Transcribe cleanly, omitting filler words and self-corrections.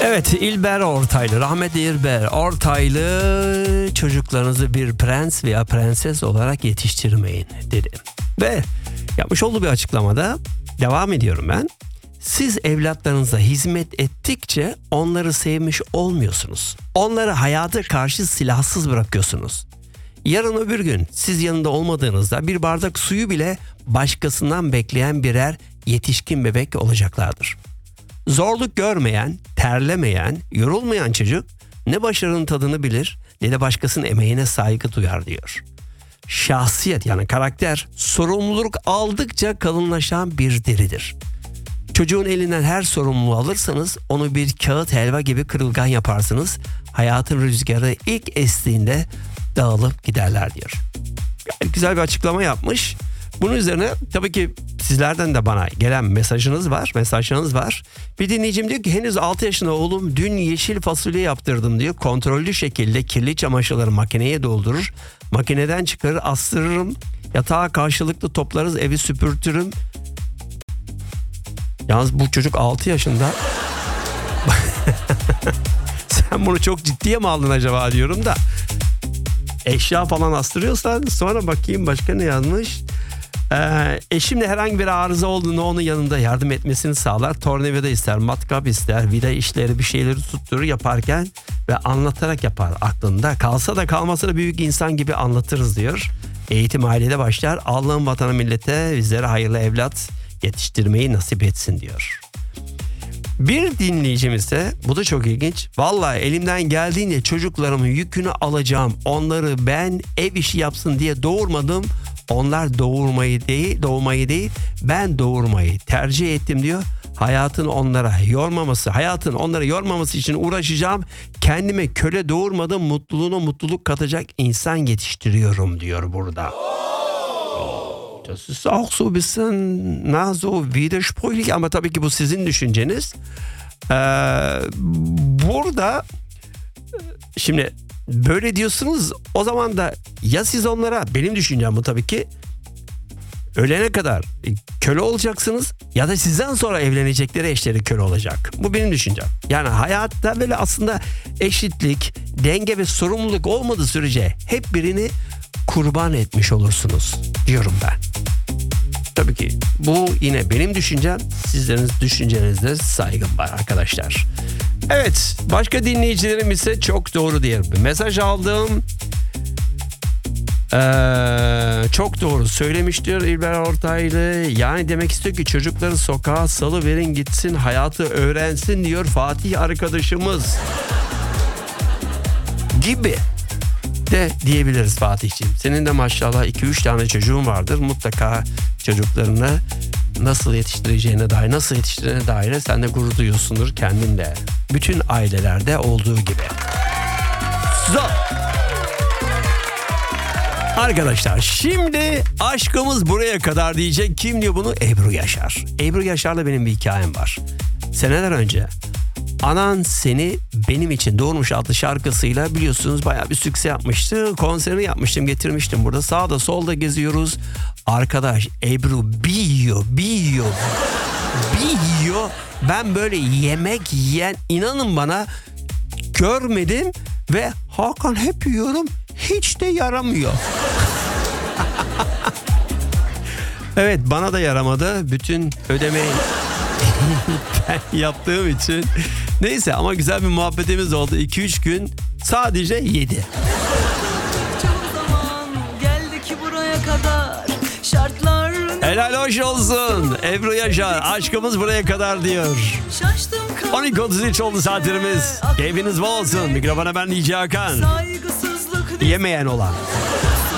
Evet, İlber Ortaylı, rahmetli İlber Ortaylı çocuklarınızı bir prens veya prenses olarak yetiştirmeyin dedi. Ve yapmış olduğu bir açıklamada devam ediyorum ben. Siz evlatlarınıza hizmet ettikçe onları sevmiş olmuyorsunuz. Onları hayata karşı silahsız bırakıyorsunuz. Yarın öbür gün siz yanında olmadığınızda bir bardak suyu bile başkasından bekleyen birer yetişkin bebek olacaklardır. Zorluk görmeyen, terlemeyen, yorulmayan çocuk ne başarının tadını bilir ne de başkasının emeğine saygı duyar diyor. Şahsiyet yani karakter sorumluluk aldıkça kalınlaşan bir deridir. Çocuğun elinden her sorumluluğu alırsanız onu bir kağıt helva gibi kırılgan yaparsınız. Hayatın rüzgarı ilk estiğinde dağılıp giderler diyor. Yani güzel bir açıklama yapmış. Bunun üzerine tabii ki sizlerden de bana gelen mesajınız var. Bir dinleyicim diyor ki henüz 6 yaşında oğlum dün yeşil fasulye yaptırdım diyor. Kontrollü şekilde kirli çamaşırları makineye doldurur. Makineden çıkarır astırırım. Yatağa karşılıklı toplarız evi süpürtürüm. Yalnız bu çocuk 6 yaşında. Sen bunu çok ciddiye mi aldın acaba diyorum da. Eşya falan astırıyorsan sonra bakayım başka ne yazmış. Eşim de herhangi bir arıza olduğunu onun yanında yardım etmesini sağlar. Tornavida ister, matkap ister, vida işleri bir şeyleri tutturur yaparken ve anlatarak yapar. Aklında kalsa da kalmasa da büyük insan gibi anlatırız diyor. Eğitim ailede başlar. Allah'ın vatanı millete bizlere hayırlı evlat yetiştirmeyi nasip etsin diyor. Bir dinleyicimiz de bu da çok ilginç. Vallahi elimden geldiğince çocuklarımın yükünü alacağım. Onları ben ev işi yapsın diye doğurmadım. Onlar doğurmayı değil ben doğurmayı tercih ettim diyor. Hayatın onları yormaması için uğraşacağım. Kendime köle doğurmadım, mutluluğuna mutluluk katacak insan yetiştiriyorum diyor burada. Das ist auch so ein bisschen so widersprüchlich ama tabii ki bu sizin düşünceniz. Burada şimdi böyle diyorsunuz o zaman da ya siz onlara benim düşüncem bu tabii ki ölene kadar köle olacaksınız ya da sizden sonra evlenecekleri eşleri köle olacak. Bu benim düşüncem. Yani hayatta böyle aslında eşitlik, denge ve sorumluluk olmadığı sürece hep birini kurban etmiş olursunuz diyorum ben. Tabii ki bu yine benim düşüncem. Sizlerin düşüncenizde saygım var arkadaşlar. Evet, başka dinleyicilerim ise çok doğru diye bir mesaj aldım. Çok doğru söylemiştir İlber Ortaylı. Yani demek istiyor ki çocukları sokağa salıverin gitsin hayatı öğrensin diyor Fatih arkadaşımız. Gibi de diyebiliriz Fatih'ciğim. Senin de maşallah 2-3 tane çocuğun vardır. Mutlaka çocuklarını nasıl yetiştireceğine dair sen de gurur duyuyorsundur kendinde. Bütün ailelerde olduğu gibi. Arkadaşlar şimdi aşkımız buraya kadar diyecek. Kim diyor bunu? Ebru Yaşar. Ebru Yaşar'la benim bir hikayem var. Seneler önce Anan Seni Benim İçin Doğurmuş adlı şarkısıyla biliyorsunuz bayağı bir sükse yapmıştı. Konserini yapmıştım, getirmiştim burada. Sağda solda geziyoruz. Arkadaş Ebru bir yiyor. Ben böyle yemek yiyen inanın bana görmedim ve Hakan hep yiyorum hiç de yaramıyor. Evet bana da yaramadı. Bütün ödemeyi ben yaptığım için. Neyse ama güzel bir muhabbetimiz oldu. 2-3 gün sadece yedi. Helal hoş olsun. Ebru Yaşar aşkımız buraya kadar diyor. 12.33 oldu saatlerimiz. Keyfiniz bol olsun. Mikrofona ben DJ Hakan. Yemeyen olan.